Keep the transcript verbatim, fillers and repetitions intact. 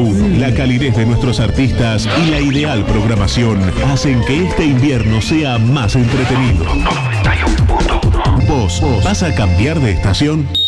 uno. La calidez de nuestros artistas y la ideal programación hacen que este invierno sea más entretenido. ¿Vos vas a cambiar de estación?